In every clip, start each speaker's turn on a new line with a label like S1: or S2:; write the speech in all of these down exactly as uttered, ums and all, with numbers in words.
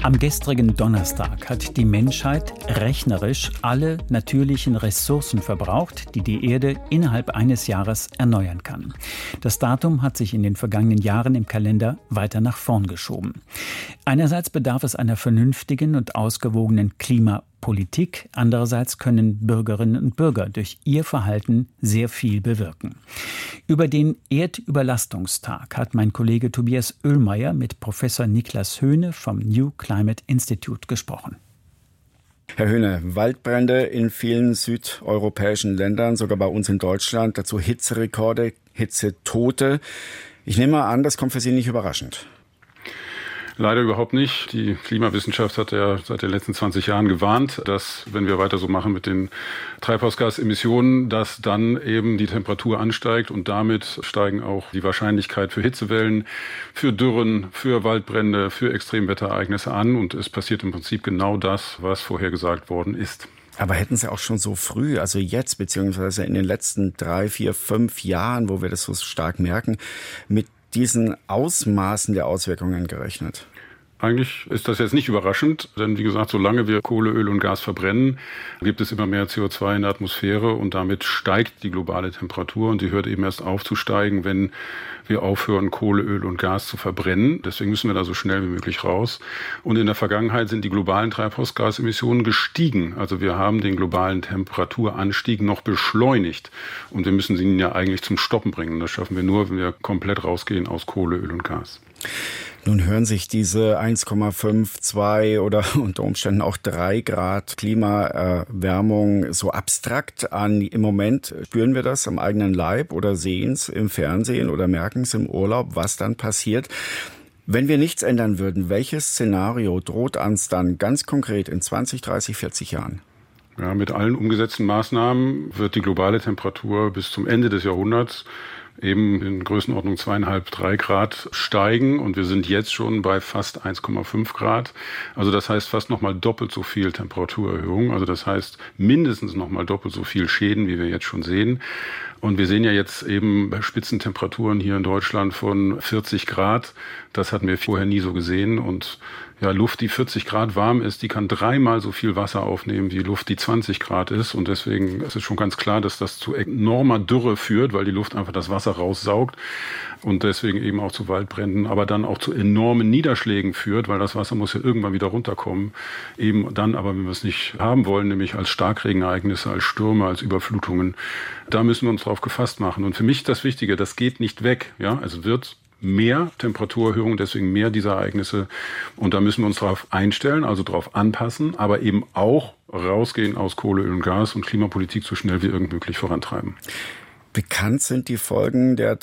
S1: Am gestrigen Donnerstag hat die Menschheit rechnerisch alle natürlichen Ressourcen verbraucht, die die Erde innerhalb eines Jahres erneuern kann. Das Datum hat sich in den vergangenen Jahren im Kalender weiter nach vorn geschoben. Einerseits bedarf es einer vernünftigen und ausgewogenen Klimapolitik, andererseits können Bürgerinnen und Bürger durch ihr Verhalten sehr viel bewirken. Über den Erdüberlastungstag hat mein Kollege Tobias Oehlmeier mit Professor Niklas Höhne vom New Climate Institute gesprochen.
S2: Herr Höhne, Waldbrände in vielen südeuropäischen Ländern, sogar bei uns in Deutschland, dazu Hitzerekorde, Hitzetote. Ich nehme mal an, das kommt für Sie nicht überraschend.
S3: Leider überhaupt nicht. Die Klimawissenschaft hat ja seit den letzten zwanzig Jahren gewarnt, dass, wenn wir weiter so machen mit den Treibhausgasemissionen, dass dann eben die Temperatur ansteigt und damit steigen auch die Wahrscheinlichkeit für Hitzewellen, für Dürren, für Waldbrände, für Extremwetterereignisse an. Und es passiert im Prinzip genau das, was vorhergesagt worden ist.
S2: Aber hätten Sie auch schon so früh, also jetzt, beziehungsweise in den letzten drei, vier, fünf Jahren, wo wir das so stark merken, mit diesen Ausmaßen der Auswirkungen gerechnet?
S3: Eigentlich ist das jetzt nicht überraschend, denn wie gesagt, solange wir Kohle, Öl und Gas verbrennen, gibt es immer mehr C O zwei in der Atmosphäre und damit steigt die globale Temperatur und die hört eben erst auf zu steigen, wenn wir aufhören, Kohle, Öl und Gas zu verbrennen. Deswegen müssen wir da so schnell wie möglich raus. Und in der Vergangenheit sind die globalen Treibhausgasemissionen gestiegen. Also wir haben den globalen Temperaturanstieg noch beschleunigt und wir müssen ihn ja eigentlich zum Stoppen bringen. Das schaffen wir nur, wenn wir komplett rausgehen aus Kohle, Öl und Gas.
S2: Nun hören sich diese eins Komma fünf, zwei oder unter Umständen auch drei Grad Klimaerwärmung so abstrakt an. Im Moment spüren wir das am eigenen Leib oder sehen es im Fernsehen oder merken es im Urlaub, was dann passiert. Wenn wir nichts ändern würden, welches Szenario droht uns dann ganz konkret in zwanzig, dreißig, vierzig Jahren?
S3: Ja, mit allen umgesetzten Maßnahmen wird die globale Temperatur bis zum Ende des Jahrhunderts eben in Größenordnung zweieinhalb, drei Grad steigen und wir sind jetzt schon bei fast eins Komma fünf Grad. Also das heißt fast nochmal doppelt so viel Temperaturerhöhung. Also das heißt mindestens nochmal doppelt so viel Schäden, wie wir jetzt schon sehen. Und wir sehen ja jetzt eben bei Spitzentemperaturen hier in Deutschland von vierzig Grad. Das hatten wir vorher nie so gesehen. Und ja, Luft, die vierzig Grad warm ist, die kann dreimal so viel Wasser aufnehmen wie Luft, die zwanzig Grad ist. Und deswegen ist es schon ganz klar, dass das zu enormer Dürre führt, weil die Luft einfach das Wasser raussaugt und deswegen eben auch zu Waldbränden, aber dann auch zu enormen Niederschlägen führt, weil das Wasser muss ja irgendwann wieder runterkommen. Eben dann aber, wenn wir es nicht haben wollen, nämlich als Starkregenereignisse, als Stürme, als Überflutungen, da müssen wir uns drauf gefasst machen. Und für mich das Wichtige, das geht nicht weg. Ja, also wird mehr Temperaturerhöhung, deswegen mehr dieser Ereignisse. Und da müssen wir uns darauf einstellen, also darauf anpassen, aber eben auch rausgehen aus Kohle, Öl und Gas und Klimapolitik so schnell wie irgend möglich vorantreiben.
S2: Bekannt sind die Folgen der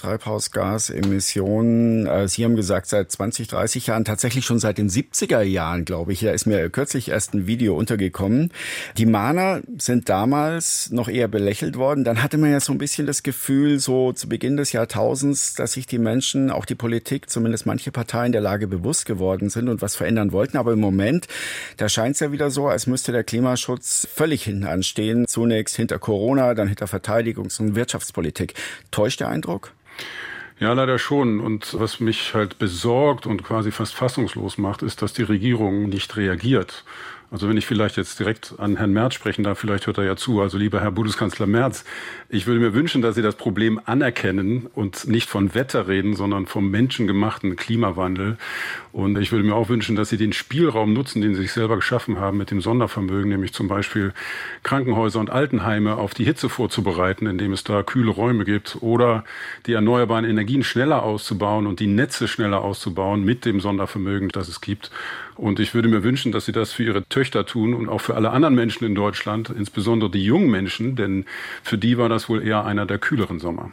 S2: Treibhausgasemissionen. Sie haben gesagt, seit zwanzig, dreißig Jahren, tatsächlich schon seit den siebziger Jahren, glaube ich. Da ist mir kürzlich erst ein Video untergekommen. Die Mahner sind damals noch eher belächelt worden. Dann hatte man ja so ein bisschen das Gefühl, so zu Beginn des Jahrtausends, dass sich die Menschen, auch die Politik, zumindest manche Parteien der Lage bewusst geworden sind und was verändern wollten. Aber im Moment, da scheint es ja wieder so, als müsste der Klimaschutz völlig hinten anstehen. Zunächst hinter Corona, dann hinter Verteidigungs- und Wirtschaftspolitik. Politik. Täuscht der Eindruck?
S3: Ja, leider schon. Und was mich halt besorgt und quasi fast fassungslos macht, ist, dass die Regierung nicht reagiert. Also wenn ich vielleicht jetzt direkt an Herrn Merz sprechen darf, vielleicht hört er ja zu. Also lieber Herr Bundeskanzler Merz, ich würde mir wünschen, dass Sie das Problem anerkennen und nicht von Wetter reden, sondern vom menschengemachten Klimawandel. Und ich würde mir auch wünschen, dass Sie den Spielraum nutzen, den Sie sich selber geschaffen haben mit dem Sondervermögen, nämlich zum Beispiel Krankenhäuser und Altenheime auf die Hitze vorzubereiten, indem es da kühle Räume gibt, oder die erneuerbaren Energien schneller auszubauen und die Netze schneller auszubauen mit dem Sondervermögen, das es gibt. Und ich würde mir wünschen, dass Sie das für Ihre Töchter tun und auch für alle anderen Menschen in Deutschland, insbesondere die jungen Menschen, denn für die war das wohl eher einer der kühleren Sommer.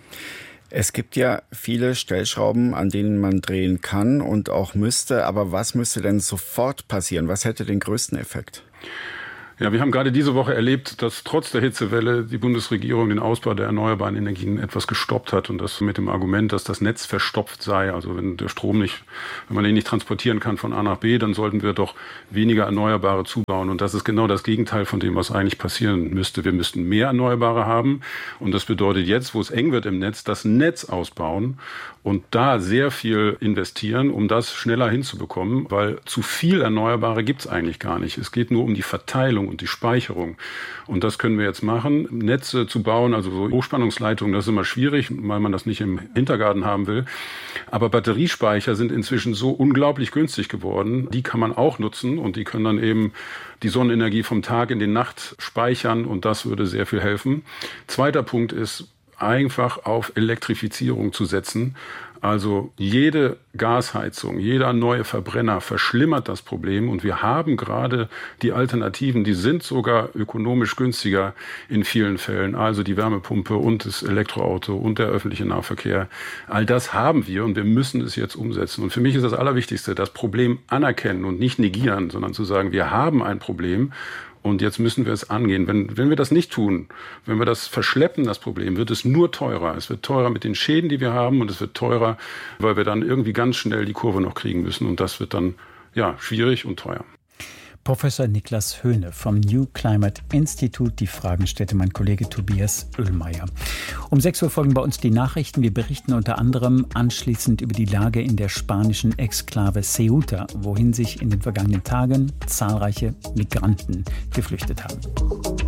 S2: Es gibt ja viele Stellschrauben, an denen man drehen kann und auch müsste. Aber was müsste denn sofort passieren? Was hätte den größten Effekt?
S3: Ja, wir haben gerade diese Woche erlebt, dass trotz der Hitzewelle die Bundesregierung den Ausbau der erneuerbaren Energien etwas gestoppt hat und das mit dem Argument, dass das Netz verstopft sei. Also wenn der Strom nicht, wenn man den nicht transportieren kann von A nach B, dann sollten wir doch weniger Erneuerbare zubauen. Und das ist genau das Gegenteil von dem, was eigentlich passieren müsste. Wir müssten mehr Erneuerbare haben und das bedeutet jetzt, wo es eng wird im Netz, das Netz ausbauen und da sehr viel investieren, um das schneller hinzubekommen, weil zu viel Erneuerbare gibt es eigentlich gar nicht. Es geht nur um die Verteilung und die Speicherung. Und das können wir jetzt machen. Netze zu bauen, also so Hochspannungsleitungen, das ist immer schwierig, weil man das nicht im Hintergarten haben will. Aber Batteriespeicher sind inzwischen so unglaublich günstig geworden. Die kann man auch nutzen und die können dann eben die Sonnenenergie vom Tag in die Nacht speichern und das würde sehr viel helfen. Zweiter Punkt ist, einfach auf Elektrifizierung zu setzen. Also jede Gasheizung, jeder neue Verbrenner verschlimmert das Problem und wir haben gerade die Alternativen, die sind sogar ökonomisch günstiger in vielen Fällen. Also die Wärmepumpe und das Elektroauto und der öffentliche Nahverkehr. All das haben wir und wir müssen es jetzt umsetzen. Und für mich ist das Allerwichtigste, das Problem anerkennen und nicht negieren, sondern zu sagen, wir haben ein Problem. Und jetzt müssen wir es angehen. Wenn, wenn wir das nicht tun, wenn wir das verschleppen, das Problem, wird es nur teurer. Es wird teurer mit den Schäden, die wir haben und es wird teurer, weil wir dann irgendwie ganz schnell die Kurve noch kriegen müssen. Und das wird dann ja schwierig und teuer.
S1: Professor Niklas Höhne vom New Climate Institute. Die Fragen stellte mein Kollege Tobias Oehlmeier. Um sechs Uhr folgen bei uns die Nachrichten. Wir berichten unter anderem anschließend über die Lage in der spanischen Exklave Ceuta, wohin sich in den vergangenen Tagen zahlreiche Migranten geflüchtet haben.